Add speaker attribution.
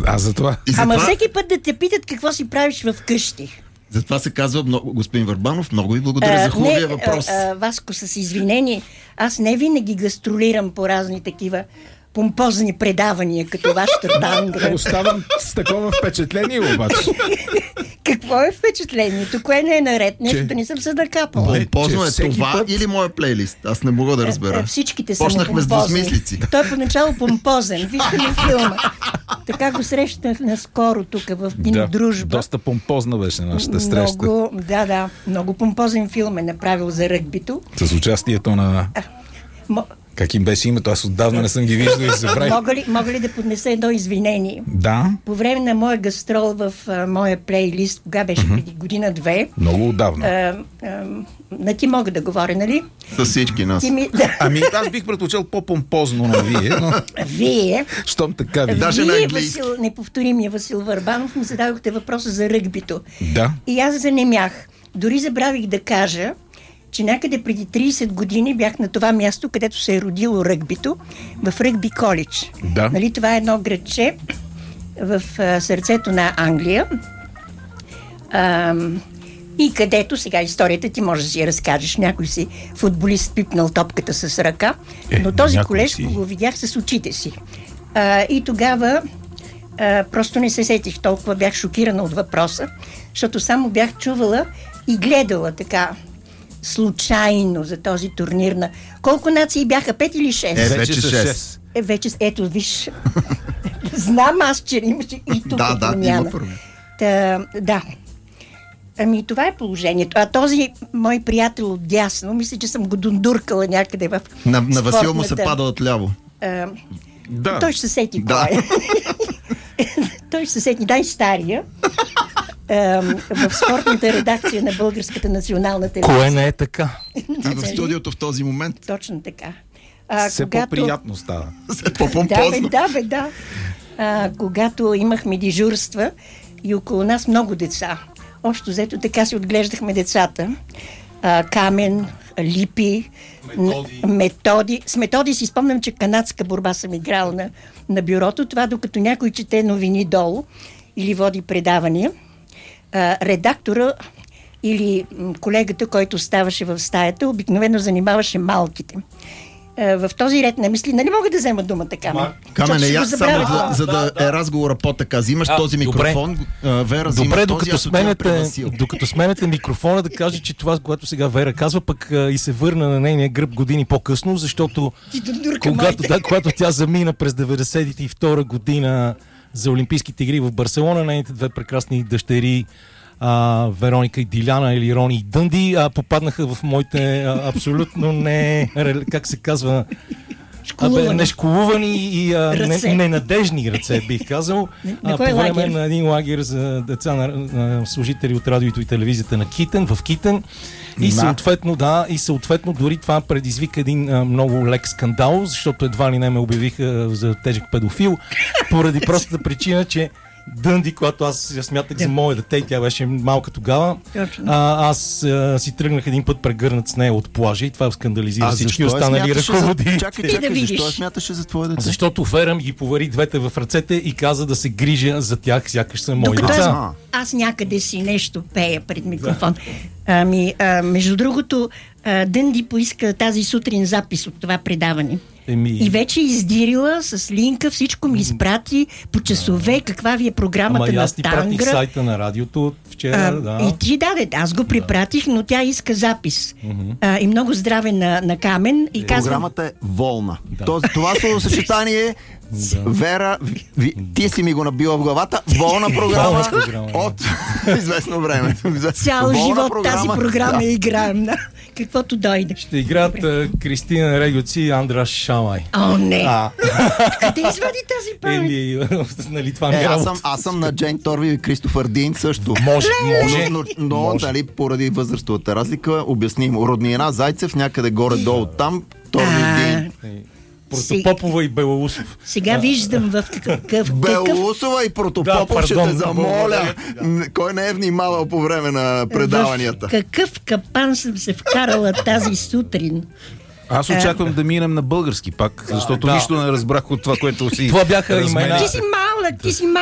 Speaker 1: За това.
Speaker 2: Ама всеки път да те питат какво си правиш в къщи.
Speaker 3: Затова се казва, господин Върбанов, много ви благодаря за хубавия въпрос.
Speaker 2: Васко, с извинение, аз не винаги гастролирам по разни такива помпозни предавания, като вашата танга.
Speaker 1: Оставам с такова впечатление обаче.
Speaker 2: Какво е впечатлението? Кое не е наред? Нещо да не съм се накапала.
Speaker 3: Помпозно е това или моя плейлист? Аз не мога да разбера.
Speaker 2: Всичките са
Speaker 3: Почнахме с двусмислици.
Speaker 2: Той е поначало помпозен. Вижте ми филма. Така го срещнах наскоро тук в Дружба.
Speaker 1: Доста помпозна беше нашата среща.
Speaker 2: Много помпозен филм е направил за ръгбито.
Speaker 1: С участието на... Как им беше името? Аз отдавна не съм ги виждал и се забравих.
Speaker 2: Мога ли да поднеса едно извинение?
Speaker 1: Да.
Speaker 2: По време на моя гастрол в моя плейлист, кога беше преди година-две...
Speaker 1: Много отдавна.
Speaker 2: На ти мога да говоря, нали?
Speaker 3: С всички нас.
Speaker 1: Аз бих предпочел по-помпозно на вие, но...
Speaker 2: Вие?
Speaker 1: Щом така ви.
Speaker 3: Даже на английски.
Speaker 2: Неповторимия Васил Върбанов, ми зададохте въпроса за ръгбито.
Speaker 1: Да.
Speaker 2: И аз занемях. Дори забравих да кажа, че някъде преди 30 години бях на това място, където се е родило ръгбито, в Ръгби коледж.
Speaker 1: Да.
Speaker 2: Нали, това е едно градче в сърцето на Англия. И където, сега историята ти може да си я разкажеш. Някой си футболист пипнал топката с ръка, но този колеж го видях с очите си. И тогава просто не се сетих, толкова бях шокирана от въпроса, защото само бях чувала и гледала така случайно за този турнир на... Колко нации бяха? 5 или 6?
Speaker 3: Вече 6.
Speaker 2: Вече, ето, виж. Знам аз, че имаше и тук промяна. Да. Ами, това е положението. А този мой приятел от дясно, мисля, че съм го дундуркала някъде в
Speaker 3: На Васил му се пада отляво.
Speaker 2: Да. Той ще се сети кой е. Той ще се сети най-стария. В спортната редакция на Българската национална телевизия.
Speaker 1: Кое не е така?
Speaker 3: В студиото в този момент.
Speaker 2: Точно така.
Speaker 1: Все по-приятно става.
Speaker 3: Все по-помпозно.
Speaker 2: Да. Когато имахме дежурства и около нас много деца. Общо взето така си отглеждахме децата. Камен, Липи, Методи. С Методи си спомням, че канадска борба съм играл на бюрото. Това докато някой чете новини долу или води предавания. Редактора или колегата, който ставаше в стаята, обикновено занимаваше малките. В този ред на мисли, нали мога да взема думата Камен?
Speaker 3: Камен, аз само за да е разговора по-така. Взимаш този микрофон, Вера взима този,
Speaker 4: докато сменяте микрофона, да кажа, че това, което сега Вера казва, пък и се върна на нейния гръб години по-късно, защото когато тя замина през 1992 година за Олимпийските игри в Барселона, нейните две прекрасни дъщери Вероника и Диляна или Рони и Дънди попаднаха в моите абсолютно как се казва, нешколувани и ненадежни ръце, бих казал. По време на един лагер за деца на служители от радиото и телевизията на Китен, в Китен. И съответно дори това предизвика един много лек скандал, защото едва ли не ме обявиха за тежък педофил, поради простата причина, че Дънди, когато аз я смятах за мое дете, тя беше малка тогава, аз си тръгнах един път прегърнат с нея от плажа и това скандализира всички останали ръководи.
Speaker 3: Чакай, защо смяташе за твое дете?
Speaker 4: Защото Вера ми ги повари двете в ръцете и каза да се грижа за тях, сякаш са мои деца.
Speaker 2: Аз някъде си нещо пея пред микрофон. Между другото, Дънди поиска тази сутрин запис от това предаване. И вече издирила с линка, всичко ми изпрати по часове, каква ви е програмата на
Speaker 4: аз ти пратих сайта на радиото вчера.
Speaker 2: И ти аз го припратих, но тя иска запис. И много здраве на Камен. И
Speaker 3: програмата е волна. Това словосъчетание Вера, ти си ми го набила в главата. Волна програма от известно време.
Speaker 2: Цял живот тази програма играем. Каквото дойде.
Speaker 4: Ще играят Кристина Регоци и Андраш Шамай.
Speaker 2: О, не! Къде извади тази памет?
Speaker 4: Нали, това ми е работа.
Speaker 3: Аз съм на Джейн Торви и Кристофър Дин също.
Speaker 4: Може.
Speaker 3: Но дали, поради възрастовата разлика, обяснимо. Роднина Зайцев, някъде горе-долу там, Торви Дин.
Speaker 4: Протопопова и Белоусов.
Speaker 2: Сега виждам в какъв...
Speaker 3: Белоусова и Протопопов, ще те замоля. Кой не е внимавал по време на предаванията?
Speaker 2: Какъв капан съм се вкарала тази сутрин.
Speaker 1: Аз очаквам да минем на български пак, защото нищо не разбрах от това, което си...
Speaker 4: Това бяха имена.
Speaker 2: Ти си малък,